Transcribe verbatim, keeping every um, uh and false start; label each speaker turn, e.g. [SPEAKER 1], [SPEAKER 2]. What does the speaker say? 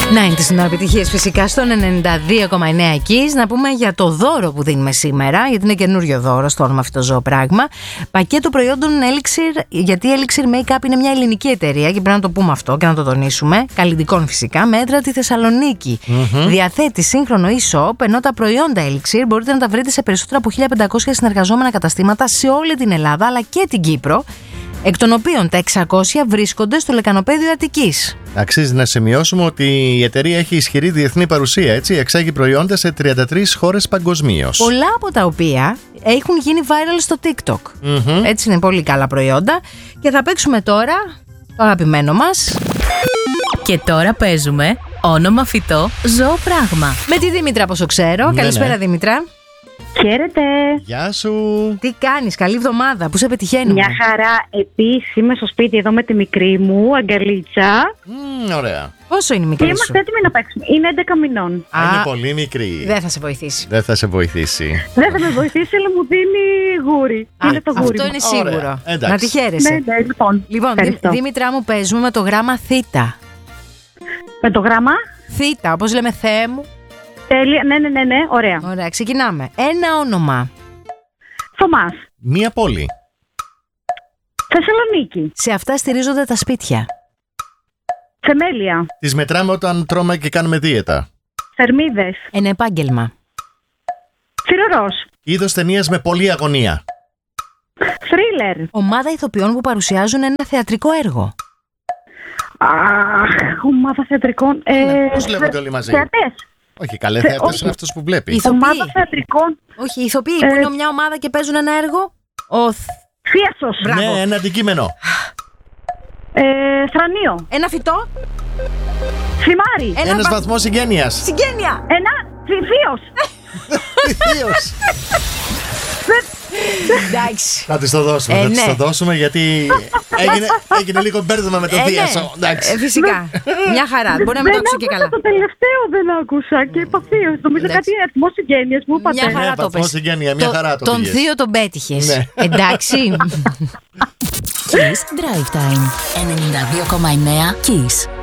[SPEAKER 1] ενενήντα συνοπιτυχίες φυσικά στον ενενήντα δύο κόμμα εννέα Kiss. Να πούμε για το δώρο που δίνουμε σήμερα, γιατί είναι καινούριο δώρο στο όνομα αυτό το ζώο πράγμα. Πακέτο προϊόντων Elixir, γιατί Elixir Makeup είναι μια ελληνική εταιρεία και πρέπει να το πούμε αυτό και να το τονίσουμε. Καλλιτικών φυσικά, με έδρα τη Θεσσαλονίκη. Mm-hmm. Διαθέτει σύγχρονο e-shop, ενώ τα προϊόντα Elixir μπορείτε να τα βρείτε σε περισσότερα από χίλια πεντακόσια συνεργαζόμενα καταστήματα σε όλη την Ελλάδα αλλά και την Κύπρο, εκ των οποίων τα εξακόσια βρίσκονται στο λεκανοπέδιο Αττικής.
[SPEAKER 2] Αξίζει να σημειώσουμε ότι η εταιρεία έχει ισχυρή διεθνή παρουσία, έτσι, εξάγει προϊόντα σε τριάντα τρεις χώρες παγκοσμίως.
[SPEAKER 1] Πολλά από τα οποία έχουν γίνει viral στο TikTok. Mm-hmm. Έτσι είναι πολύ καλά προϊόντα. Και θα παίξουμε τώρα το αγαπημένο μας.
[SPEAKER 3] Και τώρα παίζουμε όνομα φυτό, ζώο πράγμα.
[SPEAKER 1] Με τη Δήμητρα, πόσο ξέρω. Ναι, καλησπέρα, ναι. Δήμητρα.
[SPEAKER 4] Χαίρετε.
[SPEAKER 2] Γεια σου.
[SPEAKER 1] Τι κάνεις, καλή εβδομάδα, πού σε πετυχαίνουμε?
[SPEAKER 4] Μια χαρά. Επίσης είμαι στο σπίτι εδώ με τη μικρή μου αγκαλίτσα.
[SPEAKER 2] Mm, ωραία.
[SPEAKER 1] Πόσο είναι η μικρή
[SPEAKER 4] και
[SPEAKER 1] σου?
[SPEAKER 4] είμαστε έτοιμοι να παίξουμε. Είναι έντεκα μηνών.
[SPEAKER 2] Α, είναι πολύ μικρή.
[SPEAKER 1] Δεν θα σε βοηθήσει.
[SPEAKER 2] Δεν θα σε βοηθήσει.
[SPEAKER 4] Δεν θα με βοηθήσει, αλλά μου δίνει γούρι.
[SPEAKER 1] Α,
[SPEAKER 4] είναι το γούρι.
[SPEAKER 1] Αυτό είναι σίγουρο. Να τη χαίρεσαι.
[SPEAKER 4] Ναι, ναι, λοιπόν.
[SPEAKER 1] Λοιπόν, Δήμητρα μου, παίζουμε με το γράμμα Θ.
[SPEAKER 4] Με το γράμμα
[SPEAKER 1] Θ, όπως λέμε Θεέ μου.
[SPEAKER 4] Τέλεια, ναι, ναι, ναι, ναι, ωραία.
[SPEAKER 1] Ωραία, ξεκινάμε. Ένα όνομα.
[SPEAKER 4] Θωμάς.
[SPEAKER 2] Μία πόλη.
[SPEAKER 4] Θεσσαλονίκη.
[SPEAKER 1] Σε αυτά στηρίζονται τα σπίτια.
[SPEAKER 4] Θεμέλια.
[SPEAKER 2] Τις μετράμε όταν τρώμε και κάνουμε δίαιτα.
[SPEAKER 4] Θερμίδες.
[SPEAKER 1] Ένα επάγγελμα.
[SPEAKER 4] Θηρορός.
[SPEAKER 2] Είδος ταινίας με πολλή αγωνία.
[SPEAKER 4] Θρίλερ.
[SPEAKER 1] Ομάδα ηθοποιών που παρουσιάζουν ένα θεατρικό έργο.
[SPEAKER 4] Αχ, ομάδα θεατρικών. Ε,
[SPEAKER 2] ναι, πώς λέγονται όλοι μαζί?
[SPEAKER 4] Θεατές.
[SPEAKER 2] Όχι, καλέ θεατές είναι αυτός που βλέπει.
[SPEAKER 1] Ηθοποιοί.
[SPEAKER 4] Ομάδα θεατρικών.
[SPEAKER 1] Όχι, ηθοποιοί
[SPEAKER 4] ε,
[SPEAKER 1] που είναι μια ομάδα και παίζουν ένα έργο. Ο
[SPEAKER 4] Θίασος.
[SPEAKER 2] Ναι, ένα αντικείμενο.
[SPEAKER 4] Ε, θρανίο.
[SPEAKER 1] Ένα φυτό.
[SPEAKER 4] Θυμάρι.
[SPEAKER 2] Ένα Ένας βα... βαθμός συγγένειας.
[SPEAKER 1] Συγγένεια.
[SPEAKER 4] Ένα θείος.
[SPEAKER 2] Θείος.
[SPEAKER 1] Εντάξει.
[SPEAKER 2] Θα της το δώσουμε,
[SPEAKER 1] ε,
[SPEAKER 2] θα
[SPEAKER 1] ναι.
[SPEAKER 2] της το δώσουμε γιατί έγινε, έγινε λίγο μπέρδεμα με το ε, θείασο.
[SPEAKER 1] Ναι. Ε, φυσικά. Μια χαρά. Μπορεί να μην το άκουσα και καλά.
[SPEAKER 4] Το τελευταίο δεν άκουσα και είπα θείος. Νομίζω κάτι αριθμό συγγένειας μου είπατε.
[SPEAKER 1] Μια χαρά
[SPEAKER 2] ναι,
[SPEAKER 1] το πες.
[SPEAKER 2] Συγγένεια, μια χαρά το
[SPEAKER 1] τον
[SPEAKER 2] πήγες.
[SPEAKER 1] θείο τον πέτυχες.
[SPEAKER 2] Ναι.
[SPEAKER 1] Εντάξει.
[SPEAKER 3] Kiss Drive Time ενενήντα δύο κόμμα εννέα Kiss.